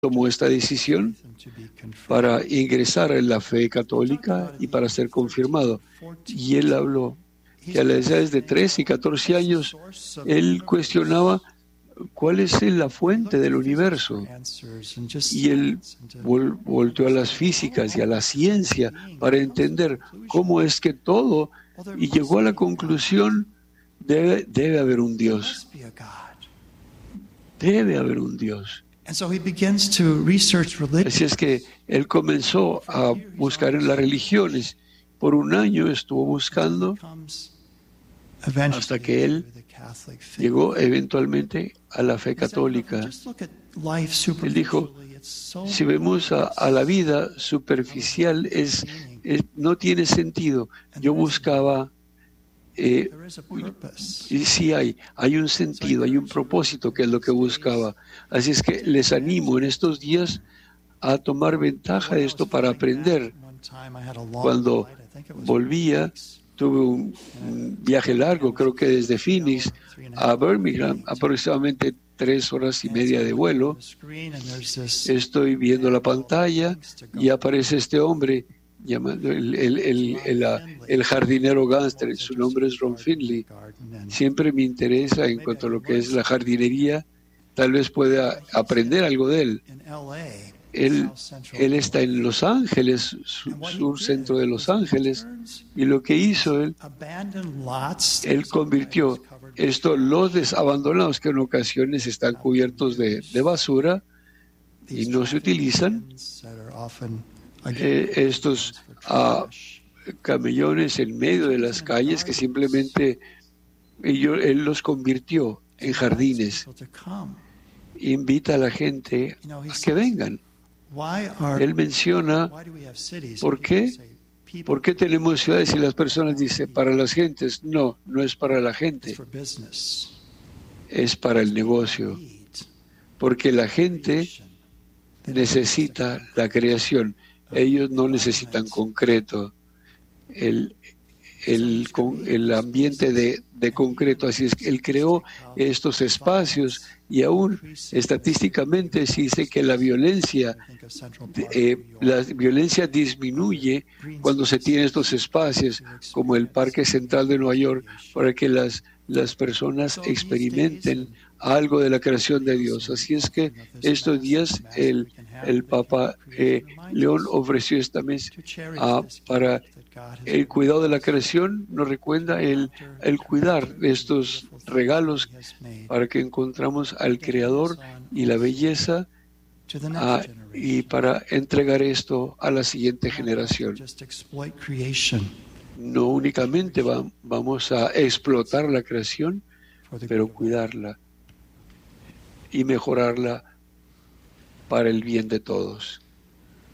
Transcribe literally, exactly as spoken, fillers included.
tomó esta decisión para ingresar en la fe católica y para ser confirmado. Y él habló que a las edades de trece y catorce años, él cuestionaba cuál es la fuente del universo. Y él vol volteó a las físicas y a la ciencia para entender cómo es que todo, y llegó a la conclusión, debe, debe haber un Dios. Debe haber un Dios. Así es que él comenzó a buscar en las religiones. Por un año estuvo buscando hasta que él llegó eventualmente a la fe católica. Él dijo, si vemos a, a la vida superficial, es, es, no tiene sentido. Yo buscaba, eh, y sí hay, hay un sentido, hay un propósito, que es lo que buscaba. Así es que les animo en estos días a tomar ventaja de esto para aprender. Cuando volvía, tuve un, un viaje largo, creo que desde Phoenix a Birmingham, aproximadamente tres horas y media de vuelo. Estoy viendo la pantalla y aparece este hombre llamando el, el, el, el, el jardinero gángster. Su nombre es Ron Finley. Siempre me interesa en cuanto a lo que es la jardinería. Tal vez pueda aprender algo de él. Él, él está en Los Ángeles, sur centro de Los Ángeles, y lo que hizo él, él convirtió estos lotes abandonados que en ocasiones están cubiertos de, de basura y no se utilizan, eh, estos uh, camellones en medio de las calles que simplemente ellos, él los convirtió en jardines. Invita a la gente a que vengan. Él menciona por qué, por qué tenemos ciudades y las personas dicen para las gentes. No, no es para la gente, es para el negocio, porque la gente necesita la creación, ellos no necesitan concreto, el, el, el ambiente de, de concreto. Así es que él creó estos espacios. Y aún estadísticamente se dice que la violencia, eh, la violencia disminuye cuando se tiene estos espacios, como el Parque Central de Nueva York, para que las, las personas experimenten algo de la creación de Dios. Así es que estos días el, el Papa eh, León ofreció esta mesa uh, para el cuidado de la creación. Nos recuerda el, el cuidar de estos regalos para que encontramos al Creador y la belleza uh, y para entregar esto a la siguiente generación. No únicamente va, vamos a explotar la creación, pero cuidarla y mejorarla para el bien de todos.